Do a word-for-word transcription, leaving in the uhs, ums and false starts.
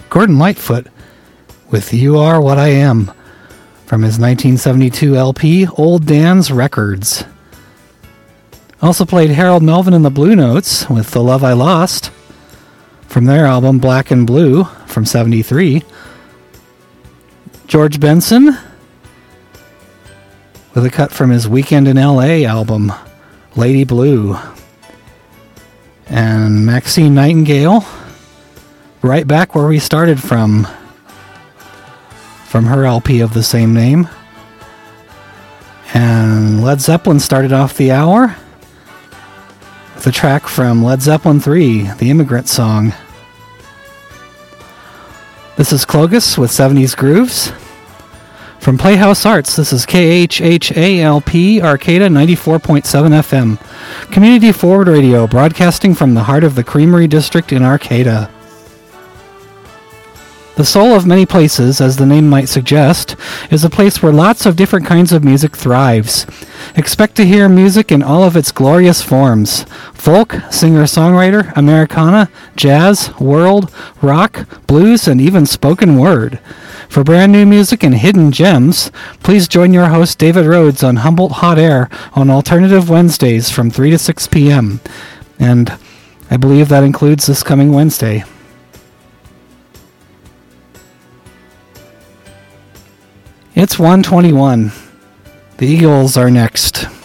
Gordon Lightfoot with You Are What I Am from his nineteen seventy-two L P, Old Dan's Records. Also played Harold Melvin and the Blue Notes with The Love I Lost from their album Black and Blue from seventy-three. George Benson with a cut from his Weekend in L A album Lady Blue. And Maxine Nightingale, right back where we started from, from her L P of the same name. And Led Zeppelin started off the hour with a track from Led Zeppelin three, The Immigrant Song. This is Clogus with seventies Grooves. From Playhouse Arts, this is K H H A L P, Arcata ninety-four point seven F M. Community Forward Radio, broadcasting from the heart of the Creamery District in Arcata. The Soul of Many Places, as the name might suggest, is a place where lots of different kinds of music thrives. Expect to hear music in all of its glorious forms: folk, singer-songwriter, Americana, jazz, world, rock, blues, and even spoken word. For brand new music and hidden gems, please join your host David Rhodes on Humboldt Hot Air on Alternative Wednesdays from three to six p.m. And I believe that includes this coming Wednesday. It's one twenty-one. The Eagles are next.